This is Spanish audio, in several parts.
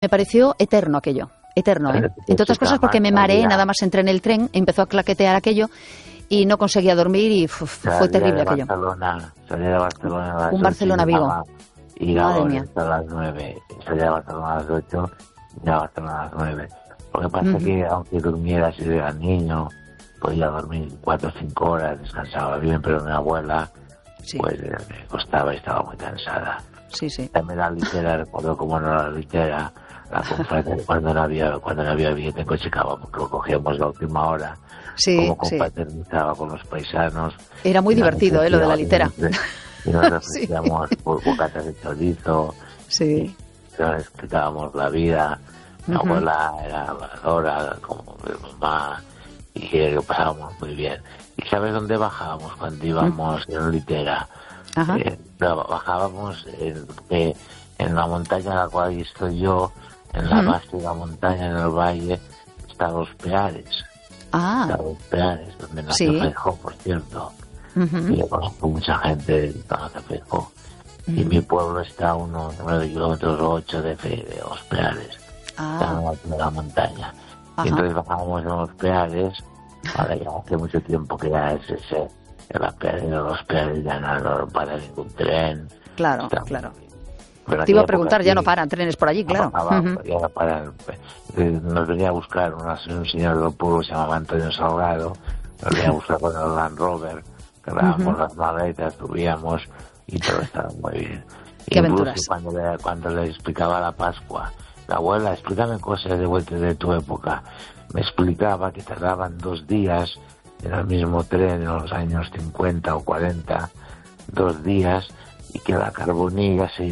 Me pareció eterno aquello, eterno, ¿eh? Entre otras cosas porque me mareé, nada más entré en el tren, empezó a claquetear aquello y no conseguía dormir y fue terrible aquello. Salía de Barcelona a las un Barcelona-Vigo. Y llegaba hasta las 9. Salía de Barcelona a las 8 y llegaba a Barcelona a las 9. Lo que pasa es que aunque durmiera si era niño, podía dormir 4 o 5 horas, descansaba bien, pero mi abuela pues me costaba y estaba muy cansada. Sí. También la litera, recuerdo cómo no era la litera, la confraternidad, cuando no había billete en Cochecama, porque lo cogíamos la última hora, como confraternizaba con los paisanos. Era muy divertido, lo de la litera. Y nos refrescíamos por bocatas de chorizo, y nos explicábamos la vida. Mi abuela era habladora, como mi mamá, y lo pasábamos muy bien. ¿Y sabes dónde bajábamos cuando íbamos en litera? Bajábamos en la montaña en la cual estoy yo, en la base de la montaña, en el valle, están los Peares. Están los Peares, donde nació Feijó, por cierto. Y yo conozco mucha gente de Feijó. Y mi pueblo está a unos 9 kilómetros o 8 de Los Peares. Está en lo alto de la montaña. Y entonces bajábamos en los Peares. Ahora ya hace mucho tiempo que ya es ese. En los Peares ya no para ningún tren. Claro. Te iba a preguntar, ya no paran trenes por allí, claro. Ya no paran. Nos venía a buscar un señor del pueblo que se llamaba Antonio Salgado. Nos venía a buscar con el Land Rover. Cargábamos las maletas, subíamos y todo estaba muy bien. ¿Qué aventuras? Cuando le explicaba la Pascua, la abuela, explícame cosas de vuelta de tu época. Me explicaba que tardaban 2 días en el mismo tren en los años 50 o 40, 2 días, y que la carbonilla se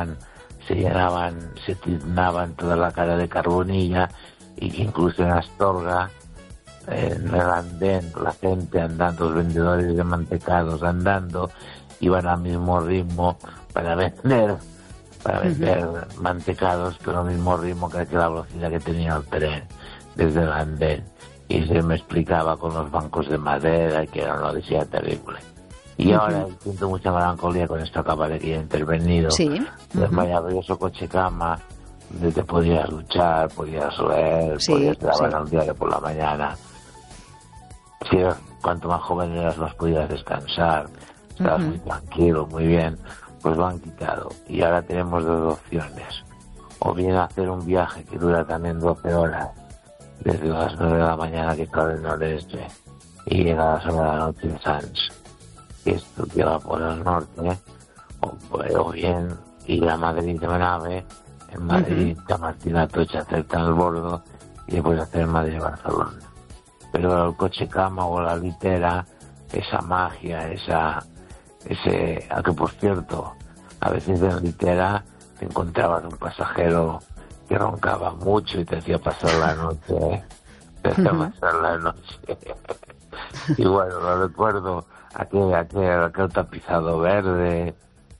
tiznaban toda la cara de carbonilla, y que incluso en Astorga, en el andén, la gente andando, los vendedores de mantecados andando, iban al mismo ritmo para vender mantecados, pero al mismo ritmo que la velocidad que tenía el tren desde el andén. Y se me explicaba con los bancos de madera y que era una odisea terrible. Y ahora siento mucha melancolía con esto, acaba de que haya intervenido. El maravilloso Cochecama, donde te podías duchar, podías leer, podías trabajar el diario por la mañana. Si cuanto más joven eras, más podías descansar, estabas muy tranquilo, muy bien. Pues lo han quitado. Y ahora tenemos 2 opciones. O bien hacer un viaje que dura también 12 horas, desde las 9 de la mañana que está del noreste, y llega a las 9 de la noche en Sants. Esto llega por el norte, o bien ir a Madrid de nave, en Madrid, Chamartín Atocha, hacer transbordo, y después hacer Madrid-Barcelona. Pero el Cochecama o la litera, esa magia, a que por cierto, a veces en litera te encontrabas un pasajero que roncaba mucho y te hacía pasar la noche, y bueno, lo recuerdo, aquel tapizado verde,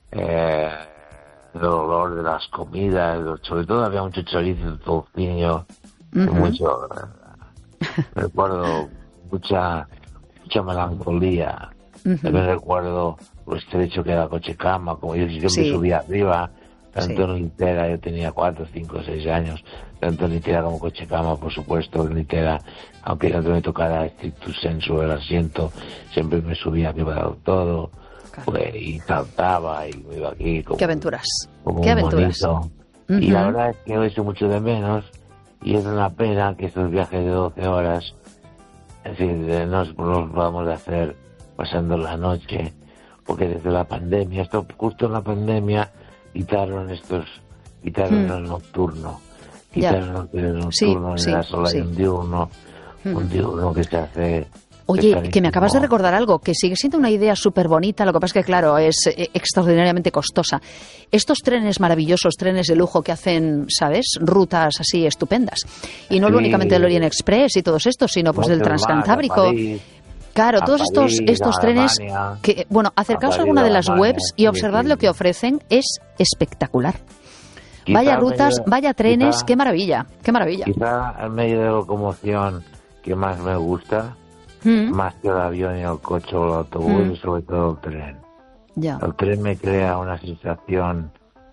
el olor de las comidas, sobre todo había mucho chorizo, tocinho, mucho, recuerdo mucha melancolía. También recuerdo lo estrecho que era Cochecama, como yo siempre subía arriba, tanto en litera, yo tenía 4, 5, 6 años, tanto en litera como Cochecama, por supuesto, en litera, aunque no me tocara stricto sensu el asiento, siempre me subía arriba del todo, y saltaba, y me iba aquí como... ¡Qué aventuras! Como ¡Qué un aventuras! bonito. Y la verdad es que lo he hecho mucho de menos, y es una pena que estos viajes de 12 horas, es decir, no los podamos hacer pasando la noche, porque desde la pandemia, justo en la pandemia, quitaron el nocturno, quitaron el nocturno en la sola y un diurno que se hace... Oye, que me acabas de recordar algo, que sigue siendo una idea súper bonita, lo que pasa es que, claro, es extraordinariamente costosa. Estos trenes maravillosos, trenes de lujo que hacen, ¿sabes?, rutas así estupendas. Y no únicamente del Orient Express y todos estos, sino pues del Transcantábrico. Claro, todos estos trenes que, bueno, acercaos a alguna de las webs y observad lo que ofrecen, es espectacular. Vaya rutas, vaya trenes, qué maravilla, qué maravilla. Quizá el medio de locomoción que más me gusta, más que el avión y el coche o el autobús, y sobre todo el tren. El tren me crea una sensación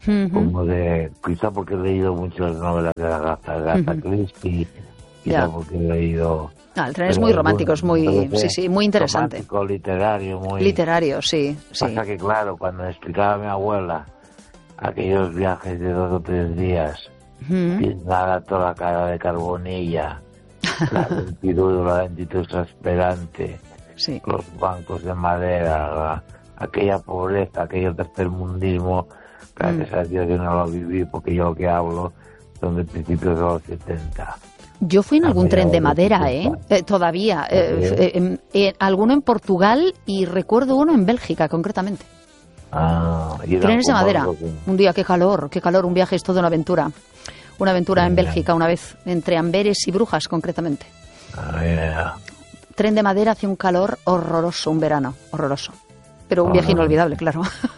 como de, quizá porque he leído muchas novelas de Agatha Christie, quizá porque he leído... el tren es muy romántico, es muy, sí, muy interesante. Romántico, literario, muy... Literario, sí. Pasa que, claro, cuando me explicaba a mi abuela aquellos viajes de 2 o 3 días, nada, toda la cara de carbonilla, la lentitud exasperante, los bancos de madera, aquella pobreza, aquello tercermundismo, gracias a Dios que no lo viví, porque yo lo que hablo son de principios de los 70. Yo fui en algún tren de madera, todavía. Alguno en Portugal y recuerdo uno en Bélgica, concretamente. Trenes de madera. Un día, qué calor, un viaje es toda una aventura. Una aventura en Bélgica una vez, entre Amberes y Brujas, concretamente. Tren de madera hacia un calor horroroso, un verano horroroso. Pero un viaje inolvidable, claro.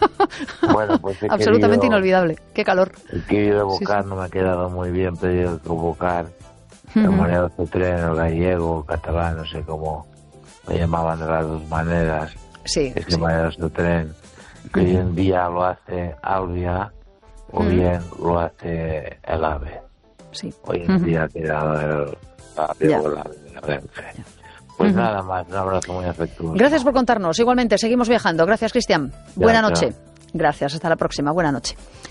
Bueno, pues absolutamente inolvidable. Qué calor. He querido evocar, no me ha quedado muy bien, pero he querido evocar el moneda de tren, el gallego, catalán, no sé cómo me llamaban de las dos maneras. Ese moneda de tren, que hoy en día lo hace Alvia o bien lo hace el AVE. Hoy en día ha quedado el AVE o el AVE de la Renfe. Pues nada más, un abrazo muy afectuoso. Gracias por contarnos. Igualmente, seguimos viajando. Gracias, Cristian. Buena noche. Gracias, hasta la próxima. Buena noche.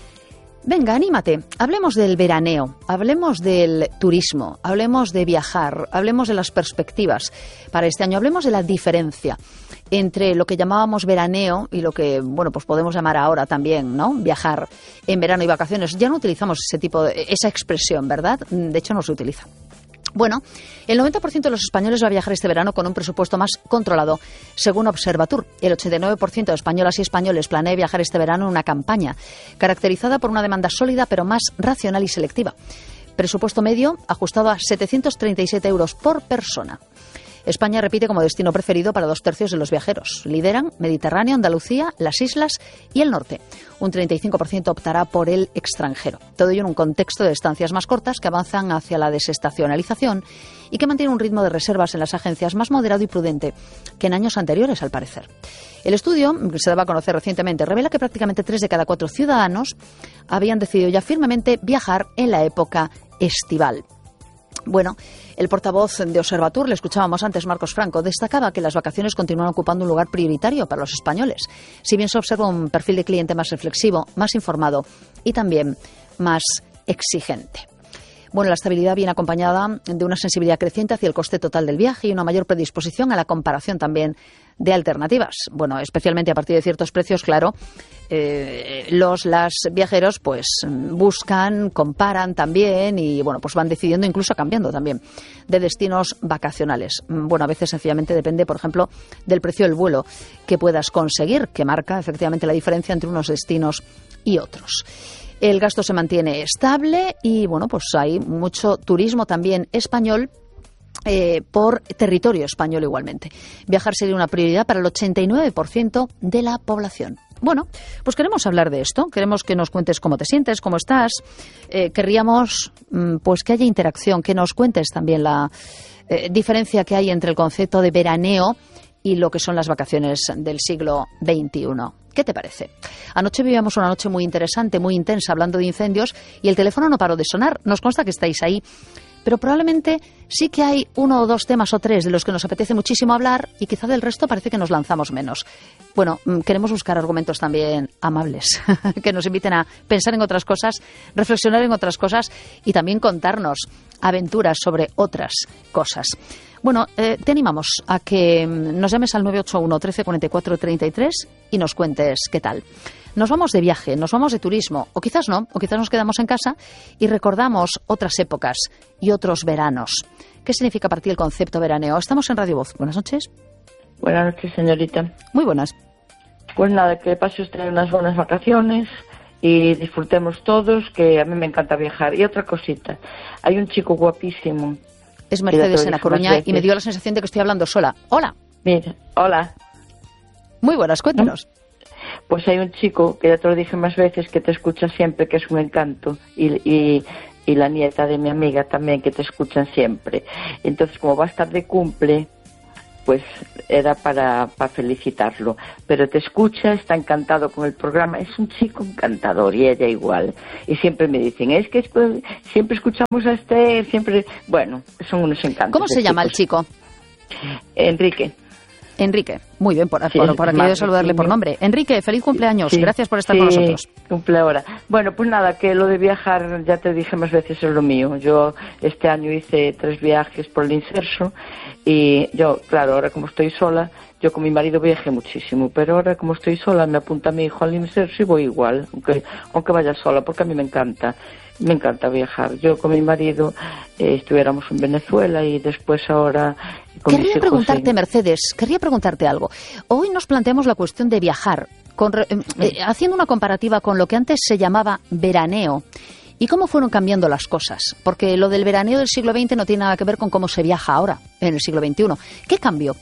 Venga, anímate. Hablemos del veraneo, hablemos del turismo, hablemos de viajar, hablemos de las perspectivas para este año, hablemos de la diferencia entre lo que llamábamos veraneo y lo que, bueno, pues podemos llamar ahora también, ¿no? Viajar en verano y vacaciones. Ya no utilizamos esa expresión, ¿verdad? De hecho, no se utiliza. Bueno, el 90% de los españoles va a viajar este verano con un presupuesto más controlado, según Observatur. El 89% de españolas y españoles planea viajar este verano en una campaña caracterizada por una demanda sólida pero más racional y selectiva. Presupuesto medio ajustado a 737 euros por persona. España repite como destino preferido para 2/3 de los viajeros. Lideran Mediterráneo, Andalucía, las islas y el norte. Un 35% optará por el extranjero. Todo ello en un contexto de estancias más cortas que avanzan hacia la desestacionalización y que mantiene un ritmo de reservas en las agencias más moderado y prudente que en años anteriores, al parecer. El estudio, que se daba a conocer recientemente, revela que prácticamente 3 de cada 4 ciudadanos habían decidido ya firmemente viajar en la época estival. Bueno, el portavoz de Observatur, le escuchábamos antes, Marcos Franco, destacaba que las vacaciones continúan ocupando un lugar prioritario para los españoles, si bien se observa un perfil de cliente más reflexivo, más informado y también más exigente. Bueno, la estabilidad viene acompañada de una sensibilidad creciente hacia el coste total del viaje y una mayor predisposición a la comparación también de alternativas. Bueno, especialmente a partir de ciertos precios, claro, las viajeros pues buscan, comparan también y bueno, pues van decidiendo, incluso cambiando también de destinos vacacionales. Bueno, a veces sencillamente depende, por ejemplo, del precio del vuelo que puedas conseguir, que marca efectivamente la diferencia entre unos destinos y otros. El gasto se mantiene estable y bueno, pues hay mucho turismo también español por territorio español igualmente. Viajar sería una prioridad para el 89% de la población. Bueno, pues queremos hablar de esto, queremos que nos cuentes cómo te sientes, cómo estás, querríamos pues que haya interacción, que nos cuentes también la diferencia que hay entre el concepto de veraneo y lo que son las vacaciones del siglo XXI. ¿Qué te parece? Anoche vivíamos una noche muy interesante, muy intensa, hablando de incendios y el teléfono no paró de sonar. Nos consta que estáis ahí, pero probablemente sí que hay 1 o 2 temas o 3 de los que nos apetece muchísimo hablar y quizá del resto parece que nos lanzamos menos. Bueno, queremos buscar argumentos también amables, que nos inviten a pensar en otras cosas, reflexionar en otras cosas y también contarnos aventuras sobre otras cosas. Bueno, te animamos a que nos llames al 981 13 44 33 y nos cuentes qué tal. Nos vamos de viaje, nos vamos de turismo, o quizás no, o quizás nos quedamos en casa y recordamos otras épocas y otros veranos. ¿Qué significa para ti el concepto veraneo? Estamos en Radio Voz. Buenas noches. Buenas noches, señorita. Muy buenas. Pues nada, que pase usted unas buenas vacaciones y disfrutemos todos, que a mí me encanta viajar. Y otra cosita, hay un chico guapísimo. Es Mercedes en La Coruña y me dio la sensación de que estoy hablando sola. Hola. Mira, hola. Muy buenas, cuéntanos. Pues hay un chico, que ya te lo dije más veces, que te escucha siempre, que es un encanto. Y la nieta de mi amiga también, que te escuchan siempre. Entonces, como va a estar de cumple, pues era para felicitarlo. Pero te escucha, está encantado con el programa, es un chico encantador y ella igual. Y siempre me dicen, es que siempre escuchamos a siempre... Bueno, son unos encantos. ¿Cómo se llama el chico? Enrique, muy bien, por aquí de saludarle por nombre. Enrique, feliz cumpleaños, gracias por estar con nosotros. Cumple ahora. Bueno, pues nada, que lo de viajar, ya te dije más veces, es lo mío. Yo este año hice 3 viajes por el Inserso y yo, claro, ahora como estoy sola, yo con mi marido viajé muchísimo, pero ahora como estoy sola me apunta mi hijo al Inserso y voy igual, aunque vaya sola, porque a mí me encanta viajar. Yo con mi marido estuviéramos en Venezuela y después ahora... Querría preguntarte, Mercedes, algo. Hoy nos planteamos la cuestión de viajar, haciendo una comparativa con lo que antes se llamaba veraneo. ¿Y cómo fueron cambiando las cosas? Porque lo del veraneo del siglo XX no tiene nada que ver con cómo se viaja ahora, en el siglo XXI. ¿Qué cambió?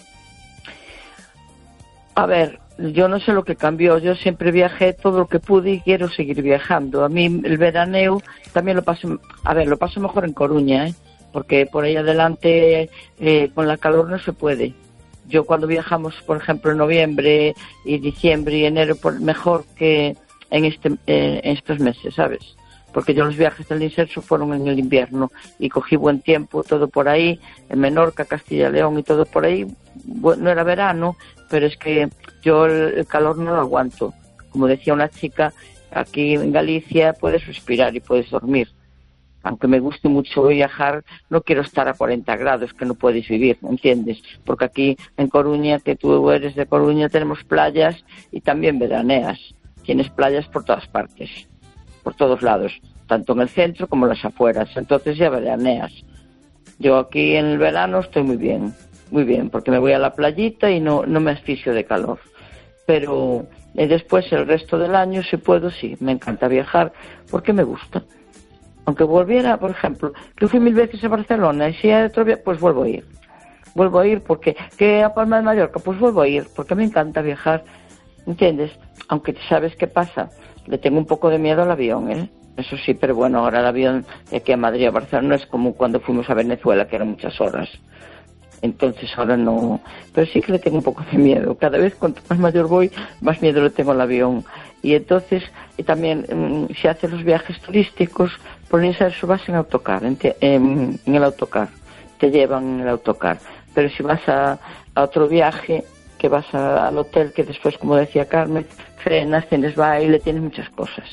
A ver, yo no sé lo que cambió. Yo siempre viajé todo lo que pude y quiero seguir viajando. A mí el veraneo también lo paso mejor en Coruña, porque por ahí adelante con la calor no se puede. Yo cuando viajamos, por ejemplo, en noviembre y diciembre y enero, mejor que en estos meses, ¿sabes? Porque yo los viajes del Inserso fueron en el invierno y cogí buen tiempo, todo por ahí, en Menorca, Castilla y León y todo por ahí. No era verano, pero es que yo el calor no lo aguanto. Como decía una chica, aquí en Galicia puedes respirar y puedes dormir. Aunque me guste mucho viajar, no quiero estar a 40 grados, que no puedes vivir, ¿entiendes? Porque aquí en Coruña, que tú eres de Coruña, tenemos playas y también veraneas. Tienes playas por todas partes, por todos lados, tanto en el centro como en las afueras. Entonces ya veraneas. Yo aquí en el verano estoy muy bien, porque me voy a la playita y no me asfixio de calor. Pero después el resto del año, si puedo, sí, me encanta viajar porque me gusta. Aunque volviera, por ejemplo, que fui 1000 veces a Barcelona y si hay otro viaje, pues vuelvo a ir. Vuelvo a ir porque, que a Palma de Mallorca, pues vuelvo a ir porque me encanta viajar, ¿entiendes? Aunque sabes qué pasa, le tengo un poco de miedo al avión, Eso sí, pero bueno, ahora el avión de aquí a Madrid a Barcelona no es como cuando fuimos a Venezuela, que eran muchas horas. Entonces ahora no, pero sí que le tengo un poco de miedo. Cada vez cuanto más mayor voy, más miedo le tengo al avión. Y entonces, y también, si haces los viajes turísticos, por el Inserso vas en autocar, en el autocar, te llevan en el autocar. Pero si vas a otro viaje, que vas al hotel, que después, como decía Carmen, cenas, tienes baile, tienes muchas cosas,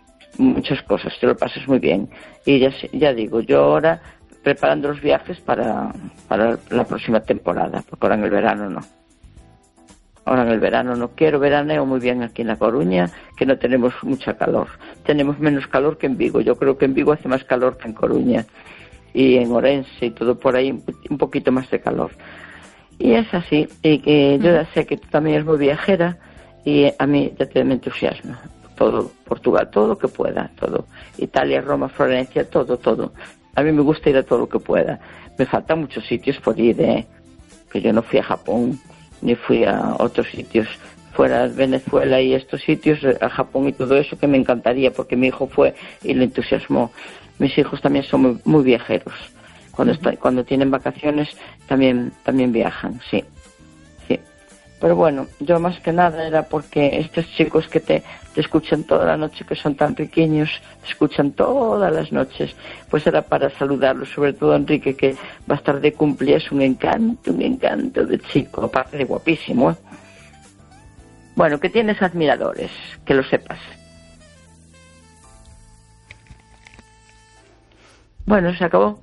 te lo pasas muy bien. Y ya digo, yo ahora preparando los viajes para la próxima temporada, porque ahora en el verano no. Ahora en el verano no quiero, veraneo muy bien aquí en La Coruña, que no tenemos mucha calor. Tenemos menos calor que en Vigo. Yo creo que en Vigo hace más calor que en Coruña. Y en Orense y todo por ahí, un poquito más de calor. Y es así. Y que yo ya sé que tú también eres muy viajera y a mí ya me entusiasma. Todo, Portugal, todo lo que pueda, todo. Italia, Roma, Florencia, todo. A mí me gusta ir a todo lo que pueda. Me faltan muchos sitios por ir, que yo no fui a Japón, ni fui a otros sitios fuera de Venezuela y estos sitios, a Japón y todo eso, que me encantaría, porque mi hijo fue y le entusiasmó. Mis hijos también son muy, muy viajeros. Cuando tienen vacaciones también viajan, sí. Pero bueno, yo más que nada era porque estos chicos que te escuchan toda la noche, que son tan riquiños, te escuchan todas las noches, pues era para saludarlos, sobre todo a Enrique, que va a estar de cumple, es un encanto de chico, aparte de guapísimo. Bueno, que tienes admiradores, que lo sepas. Bueno, se acabó.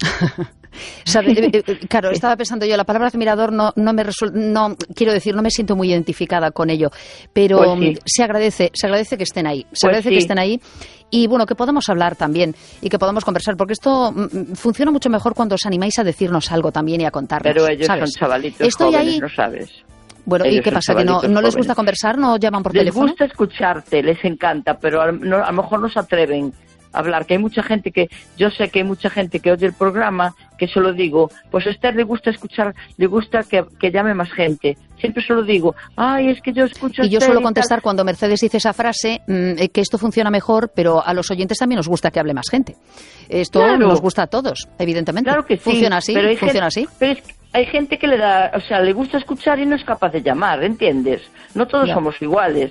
Claro, estaba pensando yo, la palabra admirador no me siento muy identificada con ello, pero pues sí. se agradece que estén ahí, que estén ahí y bueno, que podamos hablar también y que podamos conversar, porque esto funciona mucho mejor cuando os animáis a decirnos algo también y a contarnos. Pero ellos ¿sabes? Son chavalitos jóvenes, ahí, ¿no sabes? Bueno, ellos ¿y qué pasa? ¿Que no les gusta conversar? ¿No llaman por teléfono? Les gusta escucharte, les encanta, pero a lo mejor no se atreven hablar, que hay mucha gente yo sé que hay mucha gente que oye el programa, que se lo digo, pues a Esther le gusta escuchar, le gusta que llame más gente, siempre se lo digo, ay, es que yo escucho a y yo suelo contestar cuando Mercedes dice esa frase, que esto funciona mejor, pero a los oyentes también nos gusta que hable más gente. Esto nos gusta a todos, evidentemente. Claro que sí. Funciona así, pero funciona así. Pero hay gente que le da, o sea, le gusta escuchar y no es capaz de llamar, ¿entiendes? No todos somos iguales.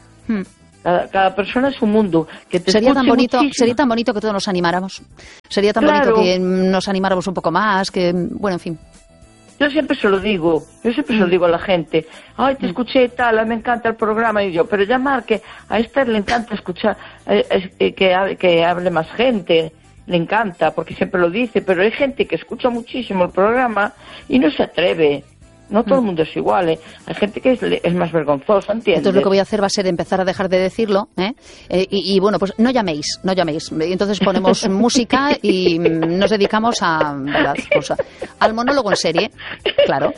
Cada persona es un mundo. Que te sería tan bonito que todos nos animáramos. Sería tan bonito que nos animáramos un poco más, que, bueno, en fin. Yo siempre se lo digo a la gente. Ay, te escuché tal, me encanta el programa. Y yo, pero llamar, que a Esther le encanta escuchar, que hable más gente. Le encanta, porque siempre lo dice, pero hay gente que escucha muchísimo el programa y no se atreve. No todo el mundo es igual, ¿eh? Hay gente que es más vergonzosa, ¿entiendes? Entonces lo que voy a hacer va a ser empezar a dejar de decirlo, ¿eh? Y bueno, pues no llaméis. Entonces ponemos música y nos dedicamos al monólogo en serie, claro.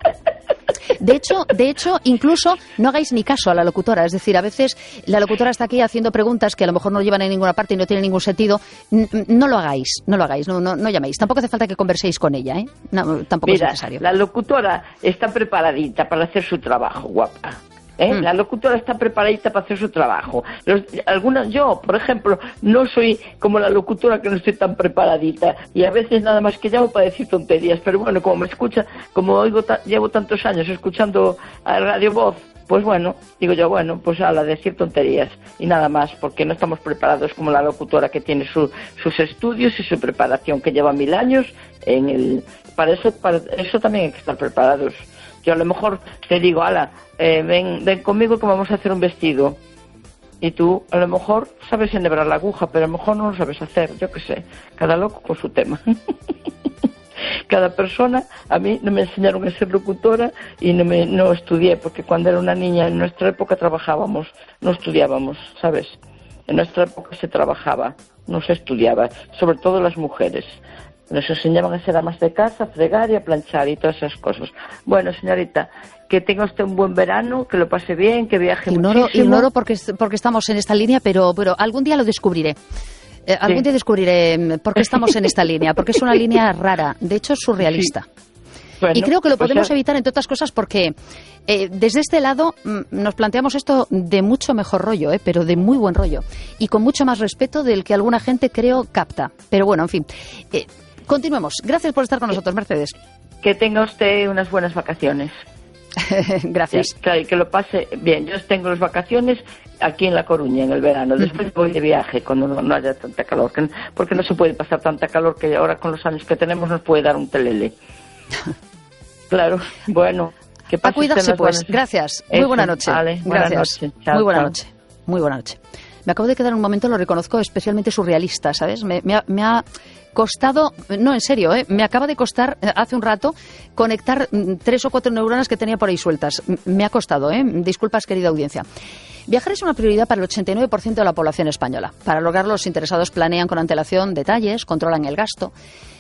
De hecho, incluso no hagáis ni caso a la locutora. Es decir, a veces la locutora está aquí haciendo preguntas que a lo mejor no llevan a ninguna parte y no tienen ningún sentido. No lo hagáis, no llaméis. Tampoco hace falta que converséis con ella, ¿eh? No, tampoco es necesario. La locutora está preparadita para hacer su trabajo, guapa. La locutora está preparadita para hacer su trabajo. Yo, por ejemplo, no soy como la locutora, que no estoy tan preparadita, y a veces nada más que llamo para decir tonterías, pero bueno, como me escucha, como llevo tantos años escuchando a Radio Voz, pues bueno, digo yo, bueno, pues a la decir tonterías y nada más, porque no estamos preparados como la locutora, que tiene sus estudios y su preparación, que lleva 1000 años para eso también hay que estar preparados. Yo a lo mejor te digo, ala, ven conmigo que vamos a hacer un vestido. Y tú a lo mejor sabes enhebrar la aguja, pero a lo mejor no lo sabes hacer, yo qué sé. Cada loco con su tema. Cada persona, a mí no me enseñaron a ser locutora y no estudié, porque cuando era una niña en nuestra época trabajábamos, no estudiábamos, ¿sabes? En nuestra época se trabajaba, no se estudiaba, sobre todo las mujeres. Nos enseñaban a ser amas de casa, a fregar y a planchar y todas esas cosas. Bueno, señorita, que tenga usted un buen verano, que lo pase bien, que viaje muchísimo. Ignoro porque estamos en esta línea, pero algún día lo descubriré. Algún día descubriré por qué estamos en esta línea, porque es una línea rara, de hecho surrealista. Sí. Bueno, y creo que lo podemos evitar, entre otras cosas, porque desde este lado nos planteamos esto de mucho mejor rollo, pero de muy buen rollo, y con mucho más respeto del que alguna gente, creo, capta. Pero bueno, en fin, continuemos. Gracias por estar con nosotros, Mercedes. Que tenga usted unas buenas vacaciones. Gracias. Sí, claro, y que lo pase bien. Yo tengo las vacaciones aquí en La Coruña en el verano. Después voy de viaje cuando no haya tanta calor, porque no se puede pasar tanta calor, que ahora con los años que tenemos nos puede dar un telele. Claro, bueno. Que a cuidarse, pues. Gracias. Muy buena noche. Vale, gracias. Buena noche. Chao, muy buena noche. Muy buena noche. Me acabo de quedar un momento, lo reconozco, especialmente surrealista, ¿sabes? Me ha costado, no, en serio, me acaba de costar hace un rato conectar 3 o 4 neuronas que tenía por ahí sueltas. Me ha costado, disculpas, querida audiencia. Viajar es una prioridad para el 89% de la población española. Para lograrlo, los interesados planean con antelación detalles, controlan el gasto.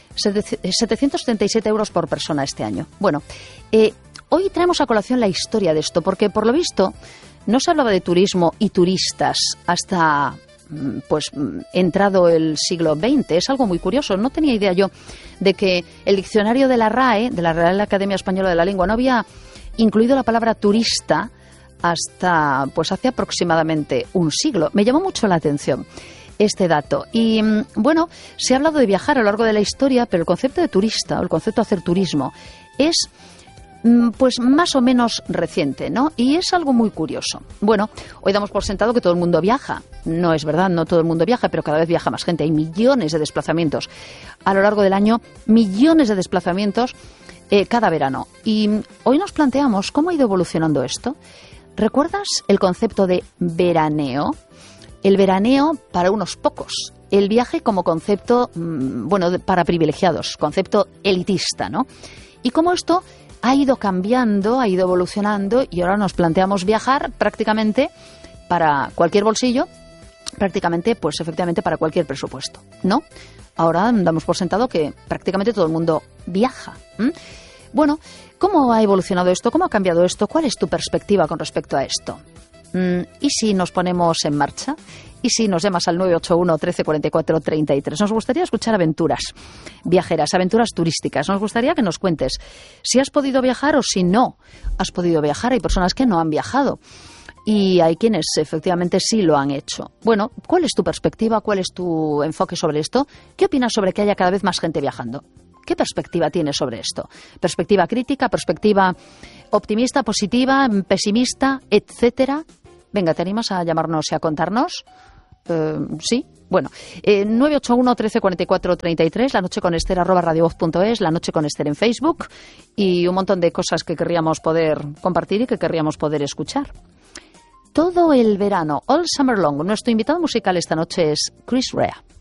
777 euros por persona este año. Bueno, hoy traemos a colación la historia de esto, porque por lo visto no se hablaba de turismo y turistas hasta entrado el siglo XX. Es algo muy curioso. No tenía idea yo de que el diccionario de la RAE, de la Real Academia Española de la Lengua, no había incluido la palabra turista hasta hace aproximadamente un siglo. Me llamó mucho la atención este dato. Y bueno, se ha hablado de viajar a lo largo de la historia, pero el concepto de turista, o el concepto de hacer turismo, es más o menos reciente, ¿no? Y es algo muy curioso. Bueno, hoy damos por sentado que todo el mundo viaja. No es verdad, no todo el mundo viaja, pero cada vez viaja más gente. Hay millones de desplazamientos a lo largo del año, millones de desplazamientos cada verano. Y hoy nos planteamos cómo ha ido evolucionando esto. ¿Recuerdas el concepto de veraneo? El veraneo para unos pocos. El viaje como concepto, para privilegiados, concepto elitista, ¿no? Y cómo esto ha ido cambiando, ha ido evolucionando, y ahora nos planteamos viajar prácticamente para cualquier bolsillo, prácticamente, efectivamente, para cualquier presupuesto, ¿no? Ahora damos por sentado que prácticamente todo el mundo viaja. Bueno, ¿cómo ha evolucionado esto? ¿Cómo ha cambiado esto? ¿Cuál es tu perspectiva con respecto a esto? ¿Y si nos ponemos en marcha? ¿Y si nos llamas al 981 13 44 33? Nos gustaría escuchar aventuras viajeras, aventuras turísticas. Nos gustaría que nos cuentes si has podido viajar o si no has podido viajar. Hay personas que no han viajado y hay quienes efectivamente sí lo han hecho. Bueno, ¿cuál es tu perspectiva? ¿Cuál es tu enfoque sobre esto? ¿Qué opinas sobre que haya cada vez más gente viajando? ¿Qué perspectiva tienes sobre esto? ¿Perspectiva crítica, perspectiva optimista, positiva, pesimista, etcétera? Venga, ¿te animas a llamarnos y a contarnos? Sí. Bueno, 981 13 44 33, la noche con Esther @radiovoz.es, la noche con Esther en Facebook y un montón de cosas que querríamos poder compartir y que querríamos poder escuchar. Todo el verano, all summer long. Nuestro invitado musical esta noche es Chris Rea.